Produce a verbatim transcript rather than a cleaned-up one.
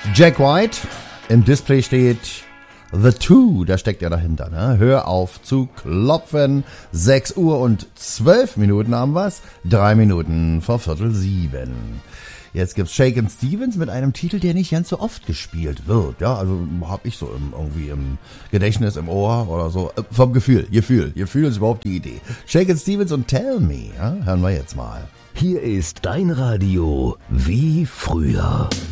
Jack White, im Display steht The Two, da steckt er dahinter, ne? Hör auf zu klopfen. sechs Uhr und zwölf Minuten haben wir's. Drei Minuten vor Viertel sieben. Jetzt gibt's Shakin' Stevens mit einem Titel, der nicht ganz so oft gespielt wird. Ja, also hab ich so im, irgendwie im Gedächtnis, im Ohr oder so. Äh, vom Gefühl, Gefühl. Gefühl ist überhaupt die Idee. Shakin' Stevens und Tell Me, ja? Hören wir jetzt mal. Hier ist dein Radio wie früher.